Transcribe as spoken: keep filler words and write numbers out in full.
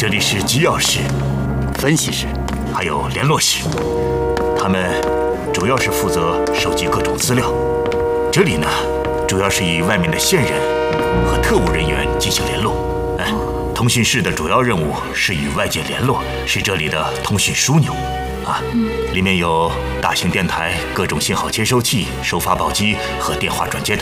这里是机要室、分析室，还有联络室，他们主要是负责收集各种资料。这里呢，主要是与外面的线人和特务人员进行联络。哎，通讯室的主要任务是与外界联络，是这里的通讯枢纽。啊，里面有大型电台、各种信号接收器、收发报机和电话转接台。